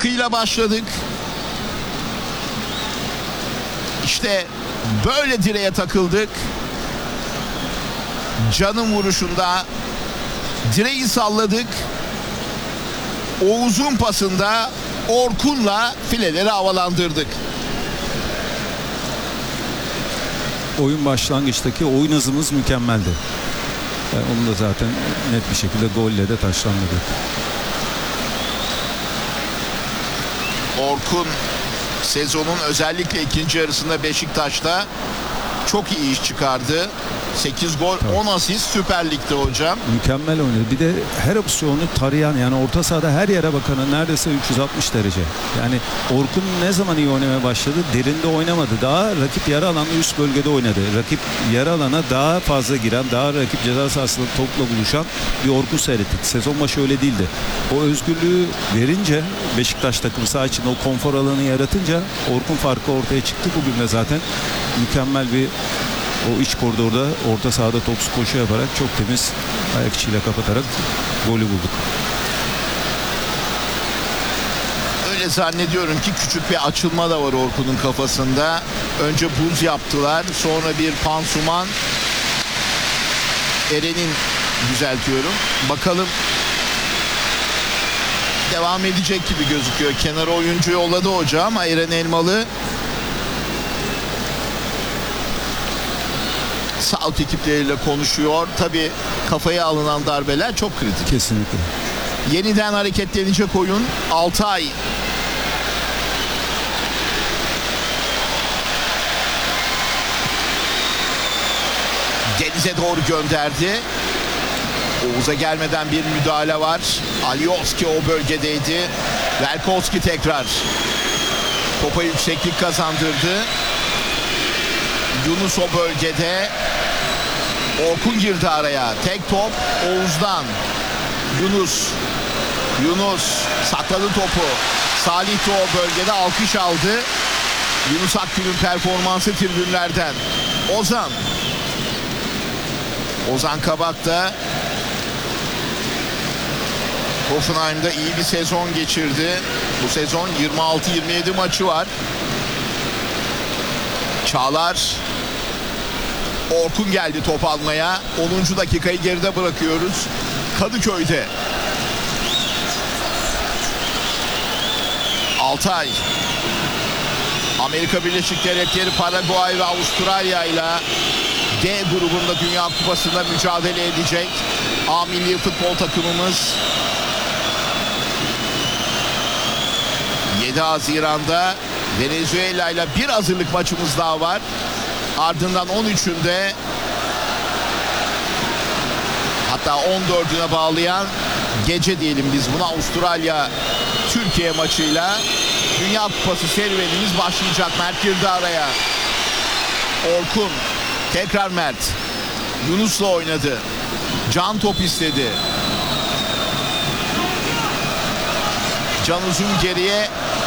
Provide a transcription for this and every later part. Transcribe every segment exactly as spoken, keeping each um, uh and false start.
baskıyla başladık. İşte böyle direğe takıldık. Can'ın vuruşunda direği salladık. Oğuz'un pasında Orkun'la fileleri havalandırdık. Oyun başlangıçtaki oyun hızımız mükemmeldi. Yani onu da zaten net bir şekilde golle de taşlandırdık. Orkun sezonun özellikle ikinci yarısında Beşiktaş'ta çok iyi iş çıkardı. sekiz gol, Tabii. on asist Süper Lig'de hocam. Mükemmel oynadı. Bir de her opsiyonu tarayan, yani orta sahada her yere bakanın neredeyse üç yüz altmış derece. Yani Orkun ne zaman iyi oynamaya başladı? Derinde oynamadı. Daha rakip yarı alanda üst bölgede oynadı. Rakip yarı alana daha fazla giren, daha rakip ceza sahasında topla buluşan bir Orkun seyrettik. Sezon başı öyle değildi. O özgürlüğü verince Beşiktaş takımı saha içinde o konfor alanı yaratınca Orkun farkı ortaya çıktı. Bugün de zaten mükemmel bir o iç koridorda orta sahada topsuz koşu yaparak çok temiz ayak içiyle kapatarak golü bulduk. Öyle zannediyorum ki küçük bir açılma da var Orkun'un kafasında. Önce buz yaptılar, sonra bir pansuman. Eren'in, düzeltiyorum. Bakalım devam edecek gibi gözüküyor. Kenara oyuncu yolladı hoca ama Eren Elmalı sağlık ekipleriyle konuşuyor. Tabii kafaya alınan darbeler çok kritik. Kesinlikle. Yeniden hareketlenecek oyun. Altay. Deniz'e doğru gönderdi. Oğuz'a gelmeden bir müdahale var. Alioski o bölgedeydi. Velkoski tekrar topa yükseklik kazandırdı. Yunus o bölgede. Orkun girdi araya. Tek top Oğuz'dan. Yunus. Yunus sakladı topu. Salih de o bölgede alkış aldı. Yunus Akgül'ün performansı tribünlerden. Ozan. Ozan Kabak da Hoffenheim'da iyi bir sezon geçirdi. Bu sezon yirmi altı yirmi yedi maçı var. Çağlar. Orkun geldi top almaya. onuncu dakikayı geride bırakıyoruz. Kadıköy'de. Altay. Amerika Birleşik Devletleri, Paraguay ve Avustralya ile D grubunda Dünya Kupası'nda mücadele edecek A milli futbol takımımız yedi Haziran'da Venezuela ile bir hazırlık maçımız daha var. Ardından on üçünde, hatta on dördüne bağlayan gece diyelim biz buna, Avustralya Türkiye maçıyla Dünya Kupası serüvenimiz başlayacak. Mert girdi araya. Orkun. Tekrar Mert. Yunus'la oynadı. Can top istedi. Can uzun geriye.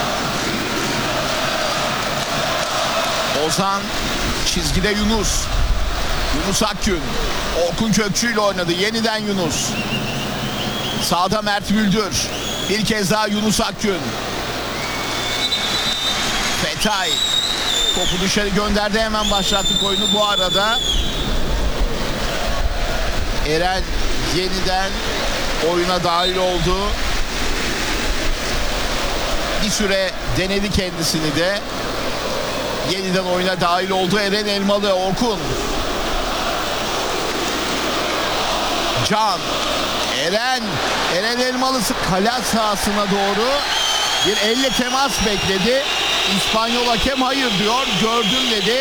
Ozan. Çizgide Yunus. Yunus Akgün. Orkun Kökçü ile oynadı. Yeniden Yunus. Sağda Mert Müldür. Bir kez daha Yunus Akgün. Fetay. Topu dışarı gönderdi, hemen başlattık oyunu. Bu arada Eren yeniden oyuna dahil oldu. Bir süre denedi kendisini de. Yeniden oyuna dahil oldu Eren Elmalı. Orkun. Can. Eren. Eren Elmalı kale sahasına doğru bir elle temas bekledi. İspanyol hakem hayır diyor. Gördüm dedi.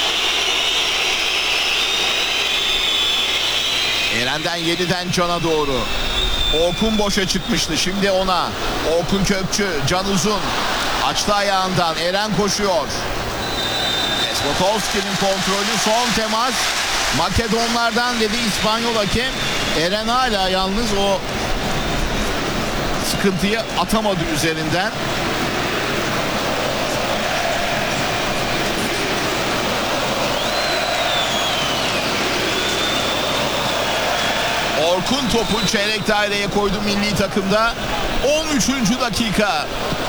Eren'den yeniden Can'a doğru. Orkun boşa çıkmıştı. Şimdi ona. Orkun Kökçü. Can uzun. Açtı ayağından. Eren koşuyor. Despotovski'nin kontrolü. Son temas. Makedonlardan dedi İspanyol hakem. Eren hala yalnız o sıkıntıyı atamadı üzerinden. Orkun topu çeyrek daireye koydu milli takımda. on üçüncü dakika.